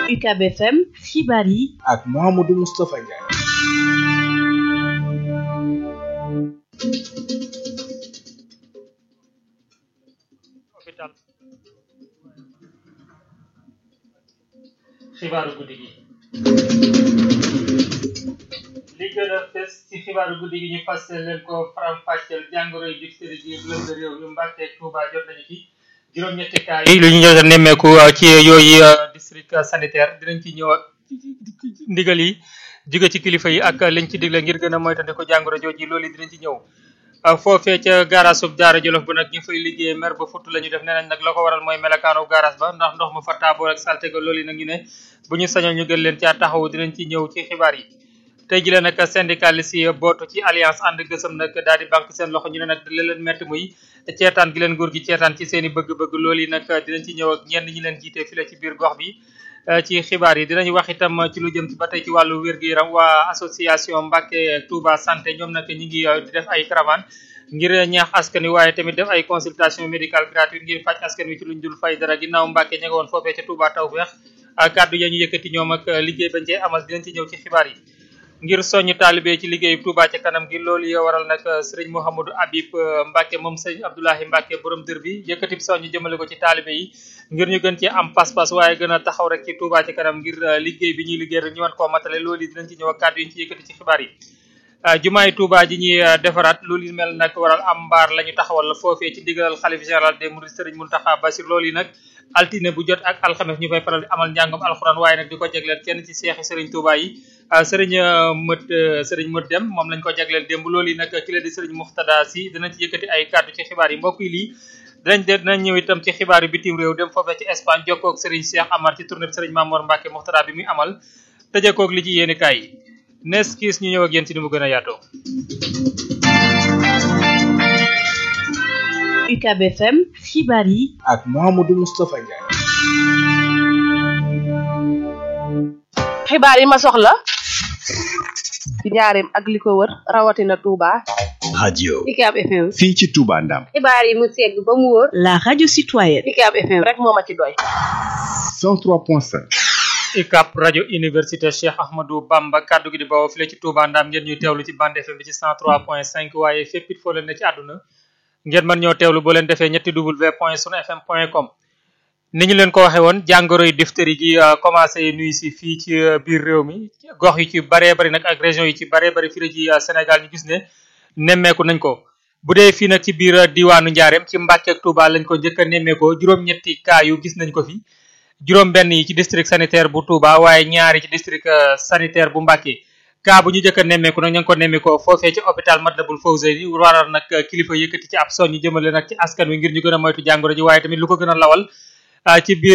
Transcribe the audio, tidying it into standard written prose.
UCAB FM xibaar yi ak Mouhamadou Moustapha Ndiaye. xibaaru guddi gi li gën a fës ci xibaaru guddi gi ñu fas leen ko faram-fàcceel jàngoro yi diphtérie gi lëmb réew mi Mbàkke ak Touba jot nañu ci juróom-ñetti cas yi lu ñu jot a nemmeeku ci yooyu district sanitaire dinañ ci ñëw ak ndigal yi jóge ci kilifa yi ak liñ ci digle ngir gën a moytandiku jàngoro jooji loolu yi dinañ ci ñëw foofee ca garage sub Daara Jolof ba nag ñu fay liggéey mer ba futt la ñu def nee nañ nag la ko waral mooy melakaanu garage ba ndax ndox ma fa taaboo ak salte ga loolu yi nag ñu ne bu ñu sañoon ñu gën leen caa taxawu dinañ ci ñëw ci xibaar yi tey ji la nag syndicaliste yi bootu ci alliance ànd gësëm nag daal di banque seen loxo ñu ne nag li leen metti muy ceetaan gi leen nguur gi ceetaan ci seen i bëgg-bëgg loolu yi nag dinañ ci ñëw ak ñenn ñi leen jiite fi la ci biir gox bi ci xibaar yi dinañ wax itam ci lu jëm ci ba tey ci wàllu wér-gu-yaram waa association Mbacké Touba santé ñoom nag ñi ngi di def ay caravane ngir ñaax askan wi waaye tamit def ay consultation médicale gratuite ngir faj askan wi ci luñ dul fay dara ginnaaw Mbacké ña nga woon foofee ca Touba Tawfeex kàddu ya ñu yëkkati ñoom ak liggéey bañ cee amal dinañ ci ñëw ci xibaar yi ngir soññ taalibe ci liggéey Touba ca kanam gi loolu yo waral nag sëriñ Mouhamadou Habib Mbacké moom sëriñ Abdoulahi Mbacké borom dër bi yëkkati soññ jëmale ko ci taalibe yi ngir ñu gën cee am pas-pas waaye gën a taxaw rek ci Touba ca kanam ngir liggéey bi ñuy liggéey rek ñu mën koo matale loolu yi dinañ ci ñëw ak kàddu yi ñu ci yëkkati ci xibaar yi jumaay Touba ji ñuy defaraat loolu mel nag waral am mbaar la ñu taxawal foofee ci ndigalal xalif général des mourides Serigne Mountakha Bassir loolu yi nag altine bu jot ak alxames ñu fay faral di amal njàngam alxuraan waaye nag di ko jagleel kenn ci seexi Serigne Touba yi Serigne Mët Dem moom lañ ko jagleel démb loolu yi nag ki la di Serigne Muxtada Si dinañ ci yëkkati ay kàddu ci xibaar yi mbokk yi lii dinañ ñëw itam ci xibaar yi bitim réew dem foofee ci Espagne jokkoo ak Serigne Cheikh Amar ci tournée bi Serigne Mamour Mbacké Muxtada bi muy amal tëjekoog li ci yéeni kaay yi nees kiis ñu ñëw ak yéen ci ni mu gën a yaatoo. UCAB FM xibaar yi ak Mouhamadou Moustapha Ndiaye. xibaar yi ma soxla ci njaareem ak li ko wër rawatina Touba. radio UCAB FM. fii ci Touba Ndam. xibaar yi mu segg ba mu wóor. la radio citoyenne. UCAB FM rek moo ma ci doy. 103.5. UCAB rajo université Cheikh Ahmadou Bamba kaddu gi di bawoo fii la ci Touba Ndam ngeen ñuy teewlu ci bande FM bi ci 103.5 waaye fépp it foo leen ne ci àdduna ngeen mën ñoo teewlu boo leen defee ñetti w.sunfm.com ni ñu leen ko waxee woon jàngoro yi diphtérie gi commencé nuyu si fii ci biir réew mi gox yi ci baree bari nag ak région yi ci baree bari fii la ci Sénégal ñu gis ne nemmeeku nañ ko bu dee fii nag ci biir diwaanu Njaareem ci Mbàkke ak Touba lañ ko njëkk a nemmeekoo juróom-ñetti cas yu gis nañ ko fi juróom benn yi ci district sanitaire bu Touba waaye ñaari ci district sanitaire bu Mbàkke cas bu ñu njëkk a nemmeeku nag ña ngi ko nemmeekoo foofee ci hôpital Matlaboul Fawzeyni waral nag kilifa yëkkati ci ab soññu jëmale nag ci askan wi ngir ñu gën a moytu jàngoro ji waaye tamit lu ko gën a lawal ci biir